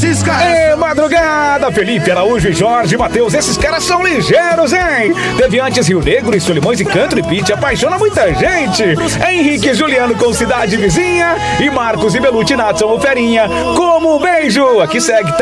Esses caras. É madrugada, Felipe Araújo e Jorge Matheus, esses caras são ligeiros, hein? Deviantes, Rio Negro e Solimões e Country Beach apaixona muita gente. Henrique e Juliano com Cidade Vizinha e Marcos e Beluti Natson o Ferinha. Como um beijo, aqui segue